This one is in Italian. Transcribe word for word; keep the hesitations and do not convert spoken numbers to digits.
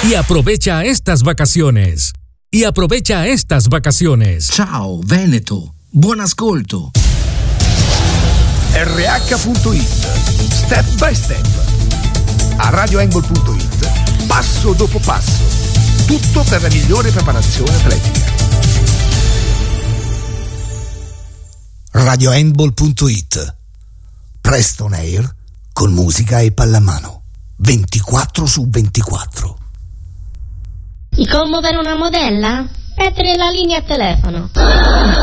Y aprovecha estas vacaciones. Y aprovecha estas vacaciones. Ciao Veneto, buon ascolto. R H punto it, step by step. A radio handball punto it, passo dopo passo. Tutto per la migliore preparazione atletica. radio handball punto it. Preston Air con musica e pallamano. ventiquattro su ventiquattro. Ti commuovere una modella? Mettere la linea a telefono.